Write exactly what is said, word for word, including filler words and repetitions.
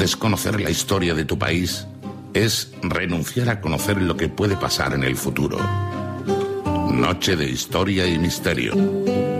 Desconocer la historia de tu país es renunciar a conocer lo que puede pasar en el futuro. Noche de Historia y Misterio.